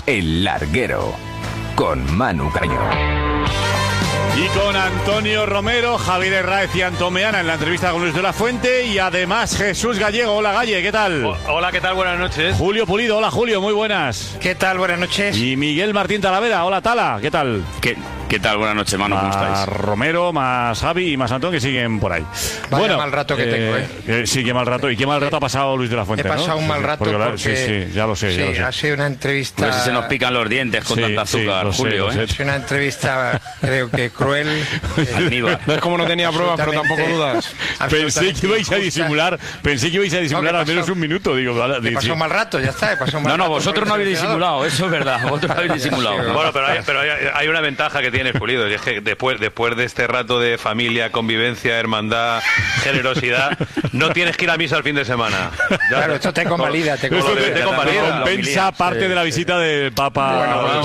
El Larguero, con Manu Cañón. Y con Antonio Romero, Javier Herráez y Antomeana en la entrevista con Luis de la Fuente. Y además Jesús Gallego. Hola, Galle, ¿qué tal? Hola, ¿qué tal? Buenas noches. Julio Pulido. Hola, Julio, muy buenas. ¿Qué tal? Buenas noches. Y Miguel Martín Talavera. Hola, Tala, ¿qué tal? ¿Qué tal? Buenas noches, Manu, ¿cómo estáis? Más Romero, más Javi y más Antón, que siguen por ahí. Vaya mal rato que tengo, Sí, qué mal rato. Y qué mal rato ha pasado Luis de la Fuente, He pasado un mal rato claro, porque... Sí, ya lo sé. Sí, ha sido una entrevista... No sé si se nos pican los dientes con tanta azúcar, Julio. Ha sido una entrevista, creo que cruel. No es como no tenía pruebas, pero tampoco dudas. Pensé que ibais a disimular al menos un minuto. Digo, he pasado un mal rato, ya está. Vosotros no habéis disimulado, eso es verdad. Vosotros no habéis disimulado. Bueno, pero hay una ventaja que tienes, Pulido, y es que después de este rato de familia, convivencia, hermandad, generosidad, no tienes que ir a misa el fin de semana. Claro, esto te convalida. Te compensa parte de la visita del Papa.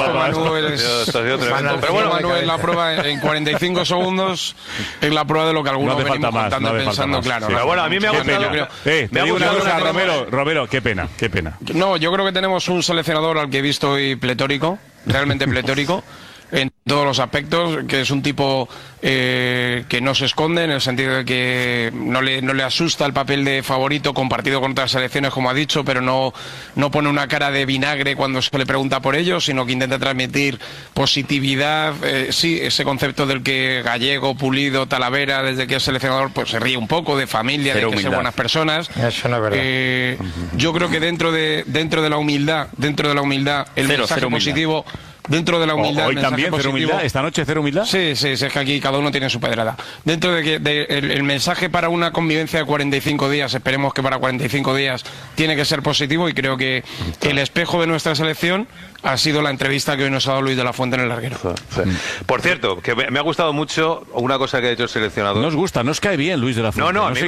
Pero bueno, Manu es la prueba en 45 segundos, es la prueba de lo que algunos venimos contando pensando, claro. Pero bueno, a mí me ha gustado. Te digo una cosa, Romero, qué pena. No, yo creo que tenemos un seleccionador al que he visto hoy pletórico, realmente pletórico, en todos los aspectos, que es un tipo que no se esconde, en el sentido de que no le asusta el papel de favorito compartido con otras selecciones, como ha dicho, pero no pone una cara de vinagre cuando se le pregunta por ello, sino que intenta transmitir positividad, sí, ese concepto del que Gallego, Pulido, Talavera, desde que es seleccionador, pues se ríe un poco de familia, de que sean buenas personas. Eso no es verdad. Yo creo que dentro de la humildad, el mensaje positivo. Dentro de la humildad. Hoy también, cero humildad. ¿Esta noche cero humildad? Sí, es que aquí cada uno tiene su pedrada. Dentro de que el mensaje para una convivencia de 45 días, esperemos que para 45 días tiene que ser positivo, y creo que el espejo de nuestra selección ha sido la entrevista que hoy nos ha dado Luis de la Fuente en El Larguero. Sí. Por cierto, que me ha gustado mucho una cosa que ha hecho el seleccionador. ¿Nos gusta? ¿Nos cae bien Luis de la Fuente? No, a mí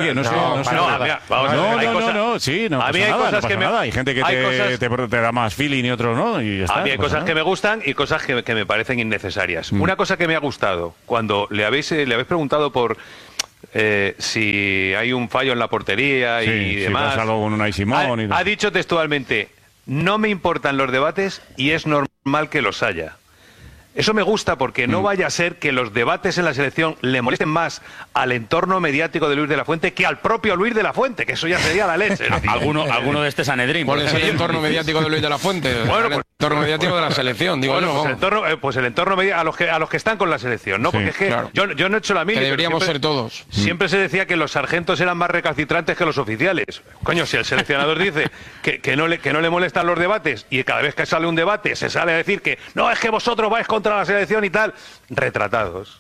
hay cosas que hay gente que te da más feeling y otros no. Y ya está, a mí hay cosas que me gustan y cosas que me parecen innecesarias. Una cosa que me ha gustado, cuando le habéis preguntado por si hay un fallo en la portería y demás, algo con Unai Simón ha dicho textualmente: no me importan los debates y es normal que los haya. Eso me gusta, porque no vaya a ser que los debates en la selección le molesten más al entorno mediático de Luis de la Fuente que al propio Luis de la Fuente, que eso ya sería la leche. Alguno de este Sanedrín. ¿Cuál es el entorno mediático de Luis de la Fuente? Bueno, el entorno mediático de la selección, digo yo. El entorno mediático a los que están con la selección, ¿no? Porque es que claro. yo no he hecho la mili. Que deberíamos ser todos. Siempre se decía que los sargentos eran más recalcitrantes que los oficiales. Coño, si el seleccionador dice que no le molestan los debates, y cada vez que sale un debate se sale a decir que no, es que vosotros vais contra la selección y tal, retratados.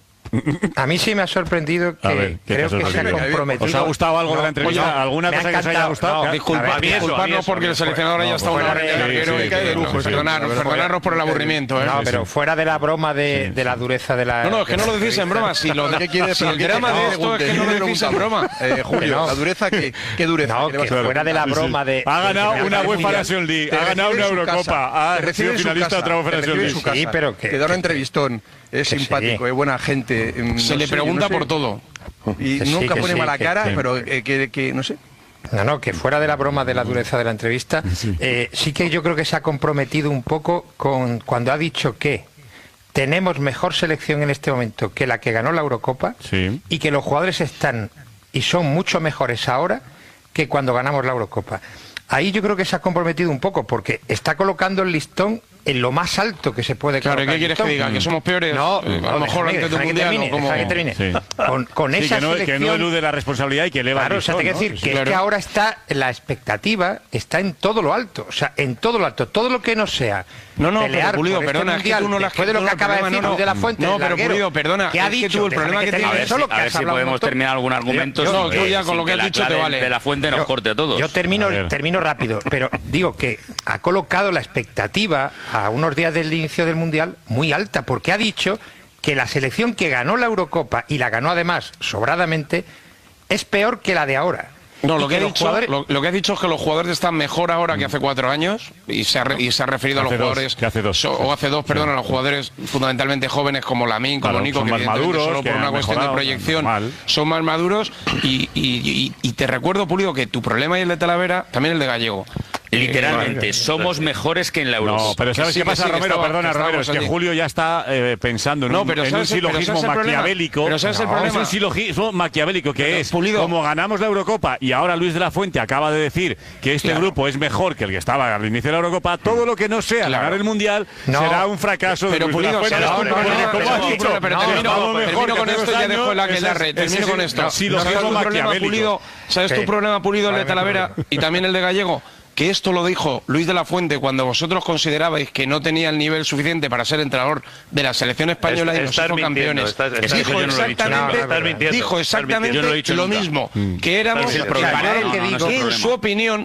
A mí sí me ha sorprendido que creo que se ha comprometido. ¿Os ha gustado algo de la entrevista? ¿Alguna cosa que os haya gustado? Disculpadnos porque el seleccionador haya estado una hora en El Larguero y cae de lujo. Perdonarnos por el aburrimiento. No, pero fuera de la broma de la dureza de la... No, es que no lo decís en broma. Si el drama de esto es que no lo decís en broma. Julio, ¿la dureza qué dureza? No, que fuera de la broma de... Ha ganado una UEFA Nations League, ha ganado una Eurocopa, ha sido finalista de otra UEFA Nations League. Sí, pero que... Te da una entrevistón, es simpático, es buena gente. Se le pregunta por todo. Y nunca pone mala cara, pero que no sé. No, que fuera de la broma de la dureza de la entrevista, sí que yo creo que se ha comprometido un poco con cuando ha dicho que tenemos mejor selección en este momento que la que ganó la Eurocopa, y que los jugadores están y son mucho mejores ahora que cuando ganamos la Eurocopa. Ahí yo creo que se ha comprometido un poco, porque está colocando el listón en lo más alto que se puede colocar. Claro, ¿qué quieres que diga? ¿Que somos peores? No, a lo mejor antes de un mundial. Que termine. Con esa selección, que no elude la responsabilidad y que eleva el listón, o sea, te quiero decir que es que ahora está la expectativa, está en todo lo alto. O sea, en todo lo alto. Todo lo que no sea pelear Pulido, por perdona, este mundial, después de lo que acaba de decir Luis de la Fuente, no, pero Pulido, perdona, que ha dicho el problema que tienes. A ver si podemos terminar algún argumento. No, tú ya con lo que has dicho te vale. De la Fuente nos corte a todos. Yo termino rápido, pero digo que ha colocado la expectativa a unos días del inicio del mundial muy alta, porque ha dicho que la selección que ganó la Eurocopa, y la ganó además sobradamente, es peor que la de ahora. No, lo que ha dicho es que los jugadores están mejor ahora que hace 4 años, y se ha referido a los jugadores que hace dos. O hace dos, perdón, a los jugadores fundamentalmente jóvenes como Lamine, como Nico, que maduros, solo por una cuestión de proyección son más maduros, y te recuerdo, Pulido, que tu problema y el de Talavera, también el de Gallego, Literalmente, somos mejores que en la Eurocopa. No, pero ¿sabes qué pasa, Romero? Perdona, Romero, es que Julio ya está pensando en un silogismo maquiavélico. Pero ¿sabes el problema? Es un silogismo maquiavélico que es, como ganamos la Eurocopa y ahora Luis de la Fuente acaba de decir que este grupo es mejor que el que estaba al inicio de la Eurocopa, todo lo que no sea ganar el Mundial será un fracaso de Luis de la Fuente. Termino con esto y ya dejo la red. Termino con esto. ¿Sabes tu problema, Pulido, el de Talavera y también el de Gallego? Que esto lo dijo Luis de la Fuente cuando vosotros considerabais que no tenía el nivel suficiente para ser entrenador de la selección española y nos hizo campeones. Dijo exactamente lo mismo, que éramos, que en su opinión,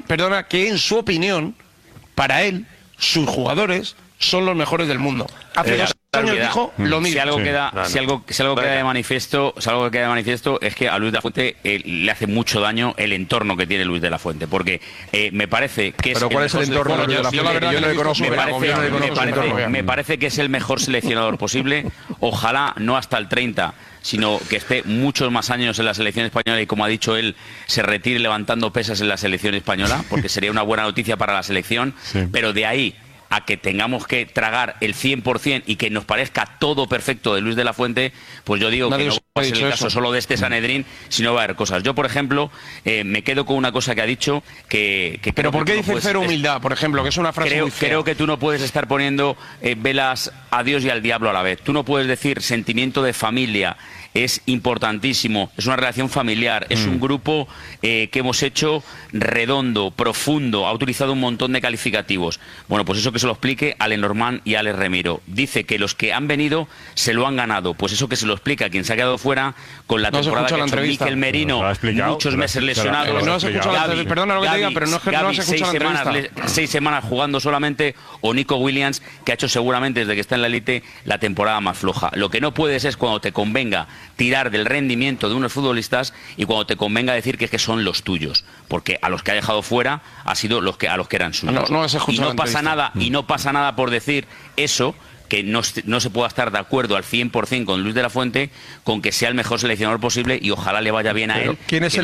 para él, sus jugadores son los mejores del mundo. Hace 2 años dijo lo mismo. Si algo queda de manifiesto, es que a Luis de la Fuente le hace mucho daño el entorno que tiene Luis de la Fuente, porque me parece que es... ¿Pero cuál es el entorno de Luis de la Fuente? Yo no le conozco. Me parece que es el mejor seleccionador posible. Ojalá no hasta el 30, sino que esté muchos más años en la selección española y, como ha dicho él, se retire levantando pesas en la selección española, porque sería una buena noticia para la selección, pero de ahí a que tengamos que tragar el 100% y que nos parezca todo perfecto de Luis de la Fuente, pues yo digo que no va a ser el caso solo de este Sanedrín, sino va a haber cosas. Yo, por ejemplo, me quedo con una cosa que ha dicho que ¿Pero por qué dice cero humildad, por ejemplo, que es una frase muy fea? Creo que tú no puedes estar poniendo velas a Dios y al diablo a la vez. Tú no puedes decir sentimiento de familia. Es importantísimo, es una relación familiar, es un grupo que hemos hecho redondo, profundo, ha utilizado un montón de calificativos. Bueno, pues eso que se lo explique a Lenormand y a Alex Remiro. Dice que los que han venido se lo han ganado, pues eso que se lo explica a quien se ha quedado fuera con la temporada que ha hecho Mikel Merino, muchos meses lesionados. No has escuchado la entrevista, perdona lo que te diga, pero no has escuchado la entrevista. 6 semanas jugando solamente, o Nico Williams, que ha hecho seguramente desde que está en la élite la temporada más floja. Lo que no puedes es, cuando te convenga, tirar del rendimiento de unos futbolistas y cuando te convenga decir que es que son los tuyos, porque a los que ha dejado fuera ha sido a los que eran suyos. Y no pasa nada por decir eso, que no se pueda estar de acuerdo al 100% con Luis de la Fuente, con que sea el mejor seleccionador posible y ojalá le vaya bien a él. ¿Quién es el